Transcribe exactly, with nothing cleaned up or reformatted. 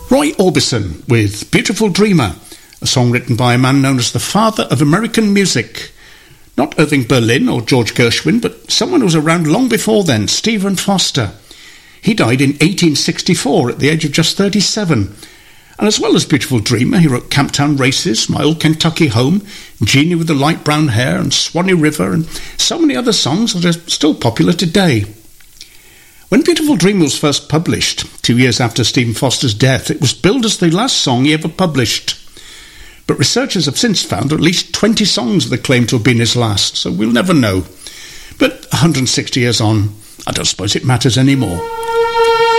Roy Orbison with Beautiful Dreamer, a song written by a man known as the father of American music. Not Irving Berlin or George Gershwin, but someone who was around long before then, Stephen Foster. He died in eighteen sixty-four at the age of just thirty-seven. And as well as Beautiful Dreamer, he wrote Camptown Races, My Old Kentucky Home, Jeannie with the Light Brown Hair, and Swanee River, and so many other songs that are still popular today. When Beautiful Dreamer was first published, two years after Stephen Foster's death, it was billed as the last song he ever published. But researchers have since found that at least twenty songs that claim to have been his last, so we'll never know. But one hundred sixty years on, I don't suppose it matters anymore.